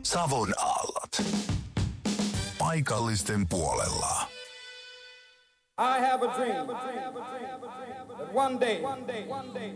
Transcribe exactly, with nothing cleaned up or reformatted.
Savon aallot. Paikallisten puolella. I have a dream that one day